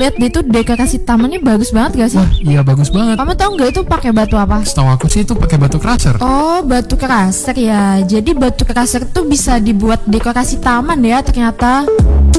lihat deh tuh dekorasi tamannya bagus banget gak sih? Wah, iya bagus banget. Kamu tahu nggak itu pakai batu apa? Setahu aku sih itu pakai batu crusher. Oh, batu crusher ya. Jadi batu crusher tuh bisa dibuat dekorasi taman ya ternyata.